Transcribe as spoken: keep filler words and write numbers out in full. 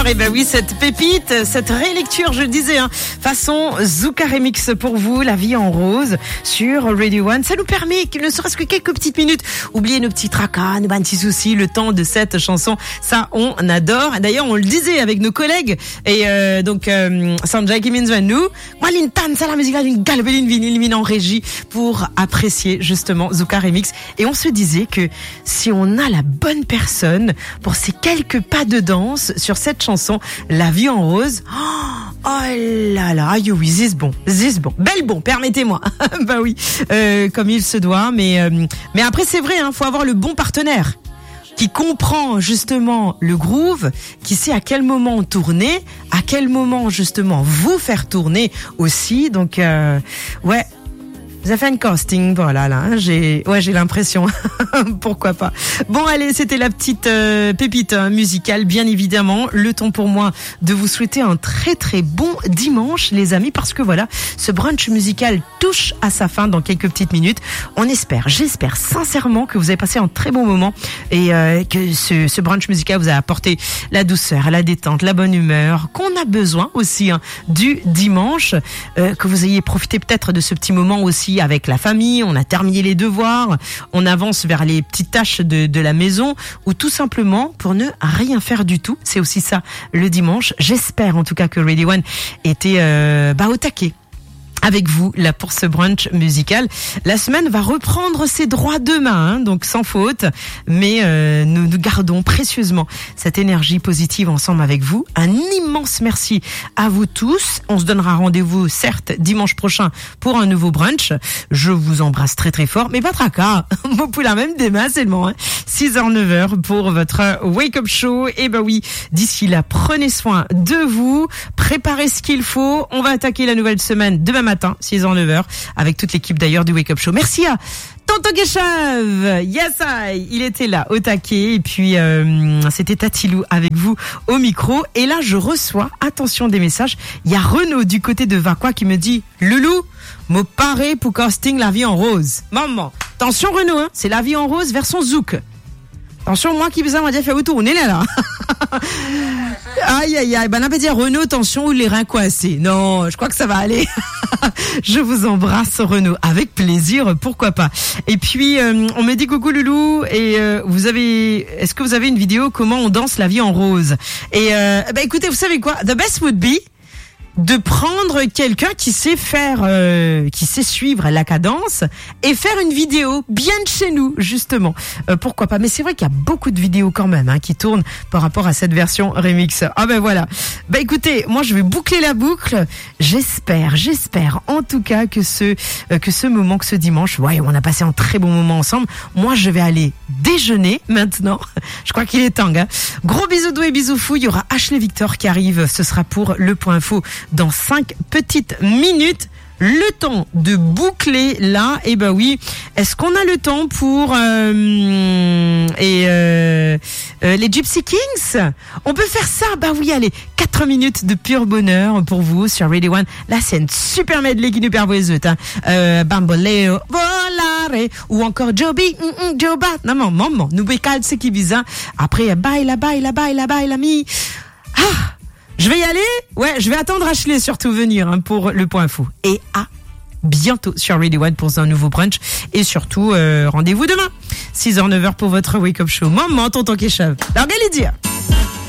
Et ben oui, cette pépite, cette rélecture, je le disais, hein, façon Zouka Remix pour vous, La vie en rose sur Radio One. Ça nous permet, ne serait-ce que quelques petites minutes, oublier nos petits tracas, nos petits soucis, le temps de cette chanson. Ça, on adore. D'ailleurs, on le disait avec nos collègues. Et euh, donc, euh, Sanjay Kimins va nous, moi, l'intan, ça la musique là, une galbeline vinyle en régie pour apprécier justement Zouka Remix. Et on se disait que si on a la bonne personne pour ces quelques pas de danse sur cette chanson, La vie en rose, oh, oh là là, aïe oui, zis bon, zis bon, belle bon, permettez-moi. Bah oui, euh, comme il se doit, mais euh, mais après c'est vrai, hein, faut avoir le bon partenaire qui comprend justement le groove, qui sait à quel moment tourner, à quel moment justement vous faire tourner aussi. Donc euh, ouais. Vous avez fait un casting, voilà là, hein, j'ai, ouais, j'ai l'impression, pourquoi pas. Bon allez, c'était la petite euh, pépite hein, musicale, bien évidemment. Le temps pour moi de vous souhaiter un très très bon dimanche, les amis, parce que voilà, ce brunch musical touche à sa fin dans quelques petites minutes. On espère, j'espère sincèrement que vous avez passé un très bon moment et euh, que ce, ce brunch musical vous a apporté la douceur, la détente, la bonne humeur qu'on a besoin aussi hein, du dimanche, euh, que vous ayez profité peut-être de ce petit moment aussi avec la famille, on a terminé les devoirs, on avance vers les petites tâches de, de la maison ou tout simplement pour ne rien faire du tout. C'est aussi ça le dimanche. J'espère en tout cas que Radio One était euh, bah, au taquet avec vous là pour ce brunch musical. La semaine va reprendre ses droits demain, hein, donc sans faute, mais euh, nous, nous gardons précieusement cette énergie positive ensemble avec vous. Un immense merci à vous tous. On se donnera rendez-vous certes dimanche prochain pour un nouveau brunch. Je vous embrasse très très fort, mais pas tracas, vous pouvez la même demain seulement, hein. six heures neuf heures pour votre Wake Up Show. Et ben oui, d'ici là, prenez soin de vous, préparez ce qu'il faut. On va attaquer la nouvelle semaine demain matin, six heures neuf heures, avec toute l'équipe d'ailleurs du Wake Up Show. Merci à Tonton Keshav, yes I, il était là au taquet, et puis euh, c'était Tatilou avec vous au micro. Et là je reçois, attention des messages, il y a Renaud du côté de Vaqua qui me dit Loulou, me paraît pour casting La vie en rose. Maman, attention Renaud, hein, c'est La vie en rose version Zouk. Attention, moi qui faisais, on m'a déjà fait retourner là, là. Aïe, aïe, aïe. Ben, on peut dire Renaud, attention, ou les reins coincés. Non, je crois que ça va aller. Je vous embrasse, Renaud. Avec plaisir, pourquoi pas. Et puis, euh, on me dit coucou Loulou, et euh, vous avez, est-ce que vous avez une vidéo comment on danse La vie en rose? Et, euh, ben, écoutez, vous savez quoi? The best would be de prendre quelqu'un qui sait faire, euh, qui sait suivre la cadence et faire une vidéo bien de chez nous, justement. Euh, pourquoi pas? Mais c'est vrai qu'il y a beaucoup de vidéos quand même hein, qui tournent par rapport à cette version remix. Ah ben voilà. Bah écoutez, moi je vais boucler la boucle. J'espère, j'espère en tout cas que ce euh, que ce moment, que ce dimanche, ouais, on a passé un très bon moment ensemble. Moi je vais aller déjeuner maintenant. Je crois qu'il est temps. Hein. Gros bisous doux et bisous fous. Il y aura Ashley Victor qui arrive. Ce sera pour le point info dans cinq petites minutes. Le temps de boucler là, et eh ben oui. Est-ce qu'on a le temps pour euh, et euh, euh, les Gypsy Kings? On peut faire ça, bah oui, allez, quatre minutes de pur bonheur pour vous sur Radio One. Là, c'est une super medley qui nous permet hein. euh, Bamboleo, Volare, ou encore Joby, mm, mm, Joba. Non, non, maman, nous bécale ce qui vise. Hein. Après, baila, baila, baila, baila, mi. Ah! Je vais y aller? Ouais, je vais attendre Ashley surtout venir hein, pour le point fou. Et à bientôt sur Radio One pour un nouveau brunch. Et surtout, euh, rendez-vous demain, six heures neuf heures pour votre Wake Up Show. Maman, tonton Keshav. Alors, allez dire.